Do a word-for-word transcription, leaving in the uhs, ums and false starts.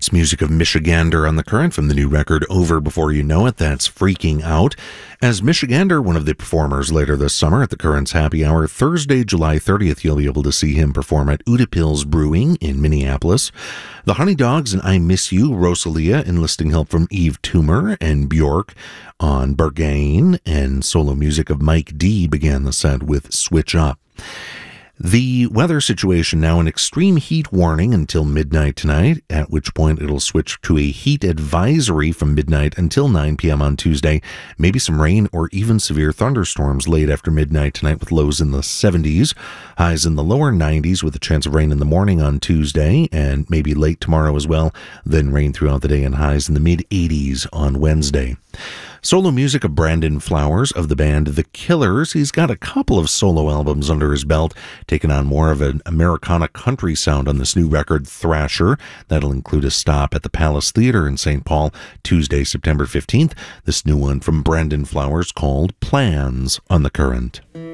That's music of Michigander on the Current from the new record Over Before You Know It. That's Freaking Out. As Michigander, one of the performers later this summer at the Current's Happy Hour, Thursday, July thirtieth, you'll be able to see him perform at Utapils Brewing in Minneapolis. The Honey Dogs and I Miss You, Rosalia, enlisting help from Eve Toomer and Bjork on Bergain, and solo music of Mike D began the set with Switch Up. The weather situation now, an extreme heat warning until midnight tonight, at which point it'll switch to a heat advisory from midnight until nine p.m. on Tuesday. Maybe some rain or even severe thunderstorms late after midnight tonight with lows in the seventies, highs in the lower nineties with a chance of rain in the morning on Tuesday and maybe late tomorrow as well. Then rain throughout the day and highs in the mid eighties on Wednesday. Solo music of Brandon Flowers of the band The Killers. He's got a couple of solo albums under his belt, taking on more of an Americana country sound on this new record, Thrasher. That'll include a stop at the Palace Theater in Saint Paul Tuesday, September fifteenth. This new one from Brandon Flowers called Plans on the Current.